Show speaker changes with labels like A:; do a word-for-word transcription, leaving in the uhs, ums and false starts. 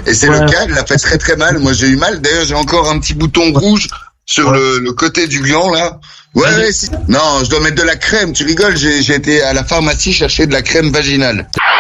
A: Et c'est
B: Ouais.
A: le cas, elle l'a fait très très mal. Moi j'ai eu mal. D'ailleurs j'ai encore un petit bouton rouge sur
B: Ouais.
A: le, le côté du gland là. Ouais, ouais, si. Non, je dois mettre de la crème. Tu rigoles, j'ai, j'ai été à la pharmacie chercher de la crème vaginale.